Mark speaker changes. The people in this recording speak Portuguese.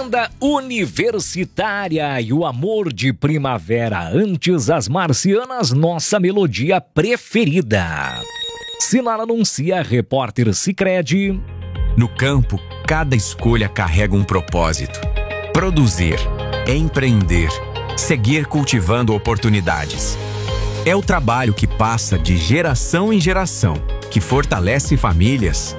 Speaker 1: Banda Universitária e o amor de primavera. Antes as marcianas, nossa melodia preferida. Sinal anuncia, repórter Sicredi.
Speaker 2: No campo, cada escolha carrega um propósito. Produzir, empreender, seguir cultivando oportunidades. É o trabalho que passa de geração em geração, que fortalece famílias